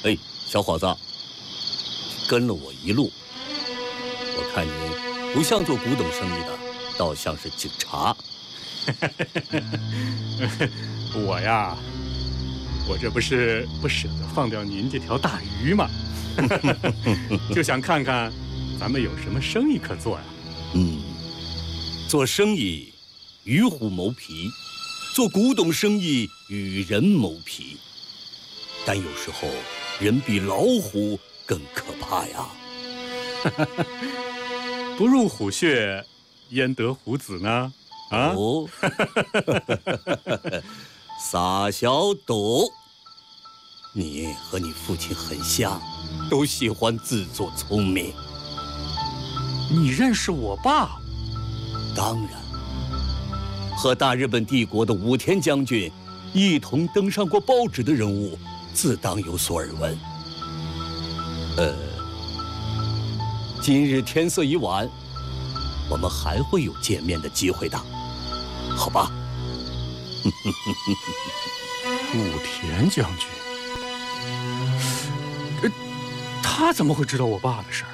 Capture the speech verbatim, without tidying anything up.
哎，小伙子，跟了我一路，我看你不像做古董生意的，倒像是警察。 我呀，我这不是不舍得放掉您这条大鱼吗？就想看看咱们有什么生意可做呀。 嗯，做生意与虎谋皮，做古董生意与人谋皮。但有时候人比老虎更可怕呀。 不入虎穴，焉得虎子呢？啊！ 哦，傻小斗，你和你父亲很像，都喜欢自作聪明。 你认识我爸？ 当然，和大日本帝国的武田将军一同登上过报纸的人物，自当有所耳闻。呃，今日天色已晚，我们还会有见面的机会的，好吧？ 武田将军，呃，他怎么会知道我爸的事儿？